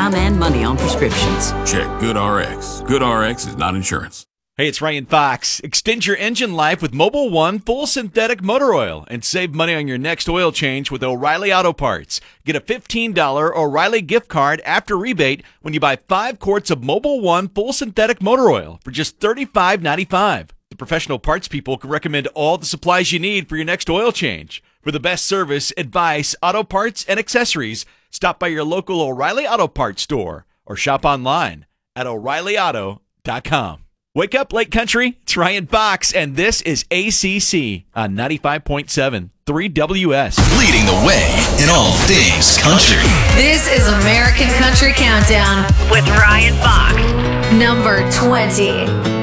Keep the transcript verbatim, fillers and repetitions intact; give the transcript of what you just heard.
time and money on prescriptions. Check GoodRx. GoodRx is not insurance. Hey, it's Ryan Fox. Extend your engine life with Mobil one Full Synthetic Motor Oil and save money on your next oil change with O'Reilly Auto Parts. Get a fifteen dollars O'Reilly gift card after rebate when you buy five quarts of Mobil one Full Synthetic Motor Oil for just thirty-five ninety-five. The professional parts people can recommend all the supplies you need for your next oil change. For the best service, advice, auto parts, and accessories, stop by your local O'Reilly Auto Parts store or shop online at O'Reilly Auto dot com. Wake up, Lake Country. It's Ryan Fox, and this is A C C on ninety-five point seven, three W S. Leading the way in all things country. This is American Country Countdown with Ryan Fox. Number twenty.